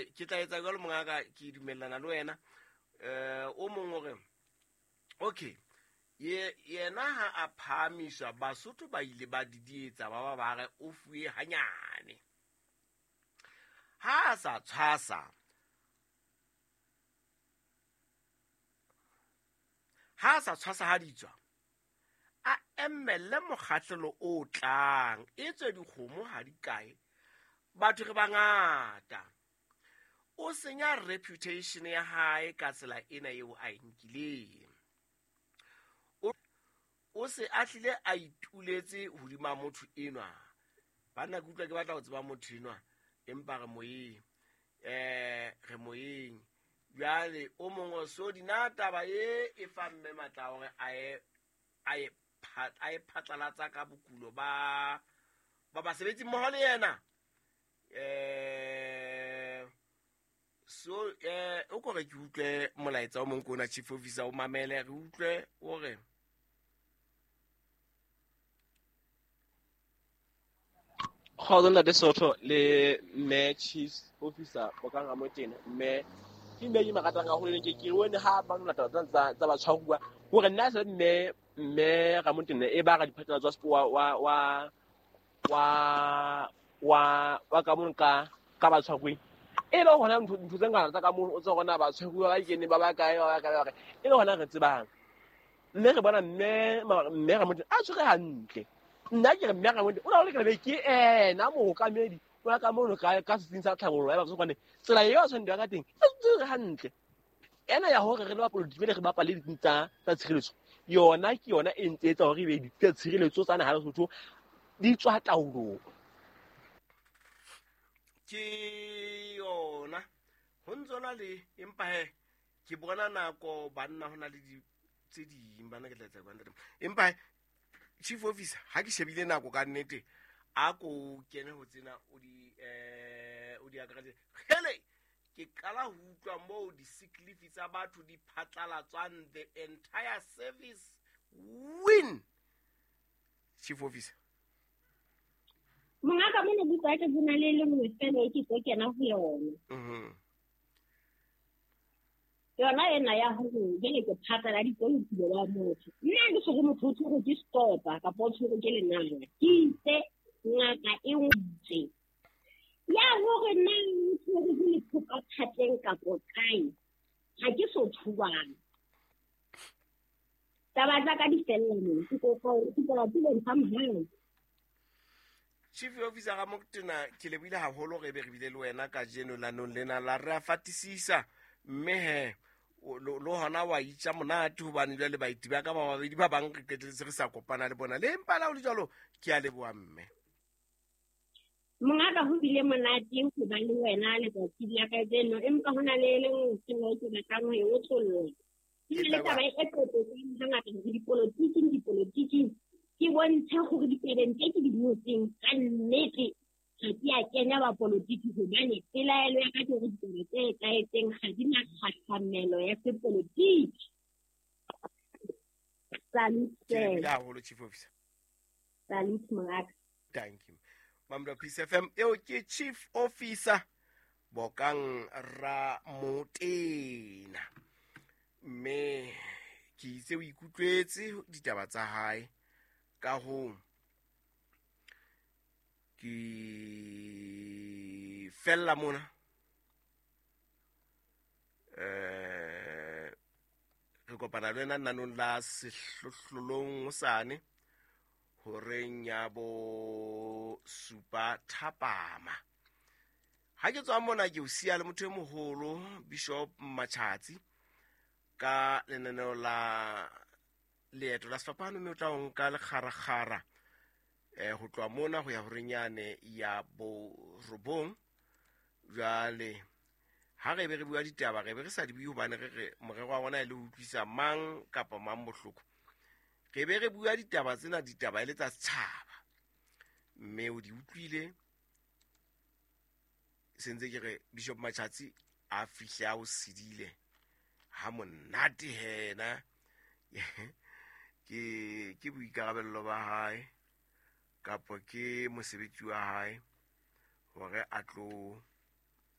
gore ke tla etsa jalo mongaka ke dumellana le wena o mongwe gore okay yena ha a phamiswa Basotho ba ile ba didietsa ba ba re o fuwe hanyane ha sa tshwasa ha ditswa a emele mokgahlelo o tlang etswe dikgomo ha di kae batho re bangata o senya reputation ya hae ka tsela ena eo a inkileng o se a tlile a ituletse hodima motho enwa bana ke utlwa ke batla go tseba motho enwa empa re moyeng jale o mongwe so dinata ba e fa mme matla gore a e phatlalatsa ka bokulo ba basebetsi mmogo le yena so o kore ke utlwe molaetsa o mongwe kona chief officer o mamele re utlwe gore Kgotsa de Sotho le me chief officer o ka ga motena me ke me di makatang ga go le ke wone ha ba nna tsa ba tshwagwa gore nna se me ga motena e ba ga diphatela tsa spo wa ka mon ka ba tshwagwe e le gona ntho tse ngata ka mo o tse gona ba tshwagwa ba ikene ba kae e le gona re tsebang mme re bona mme ga motena a tshwere hantle nna ke re mme ga motena o na le ke ke ena mo ka medi wa ka mo ka setsing sa tlhangolo ya ba so gone tsela yo se ndwa ka teng e tsere hantle ena ya hore re le ba politiki le re ba pale ditsa tsa tshireletso yona ke yona e ntsetsa hore be ditsa tshireletso tsana ha Lesotho di tswa taolong ke yona ho ntsona le empa ke bona nako banna hona le di tse ding bana ke tla tsa bana empa chief officer ha ke shebile nako ka nnete a ko kene ho tsena o di akaretse hele ke kala ho utlwa mo di sick leave tsa batho di phatlalatswang the entire service win chief officer mongaka mona di tsaka tsena le mo fela ke tso kena ho yona yona ena ya ho jele ke phatala di polisi ba motho nna ke se go motho go di stopa ka potso go ke lenana ke itse ngaka e ngutse ya hore nna motho go di phoka phatleng ka pokai ha ke so thubana taba tsa ka di fellane ke go tile somehow chief officer ga motena ke lebile haholo ge be re bile le wena ka jeno lanong lena la re a fatisisa mme lo hona wa itša monate hobane jwa le baiti ba ka ba babedi ba bang re ketletse re sa kopana le bona le empa la o le jalo ke a leboa mme mongaka ho bile monate ho ba le wena le tsatsi la ka jeno empa hona le leng sengwe ke batlang ho e otlolla ke le taba e tlotlong ha ngata dipolitiki ke bontshe gore dipedente ke di motseng ka nnete ga di a kenya ba politiki hobane pelaelo ya ka gore ditaba tse etsahetseng ga di na kgahlamelo ya sepolitiki salute chief officer salute mongaka thank you Mamda Peace FM eo ke chief officer Bokang Ramotena mme ke itse o ikutlwetse ditaba tsa hae ka ho ke fella mona re kopana le wena nanong la sehlohlolong sane horeng ya bo supa thapama ha ke tswa mona ke o sia le motho e moholo Bishop Machatsi ka lenaneo la leeto la sefapano mme o tla nka le kgarakgara ho tloa mona go ya horenyane ya bo robong jale ha re be re bua ditaba re be re sa di bue hobane re morero wa bona le ho utlwisa mang kapa mang bohloko re be re bua ditaba tsena ditaba ile tsa setšhaba mme o di utlwile sentse ke re Bishop Machatsi a fihle a o sidile ha monate hena ke boikarabello ba hae kapo ke mosebetsi wa hae hore a tlo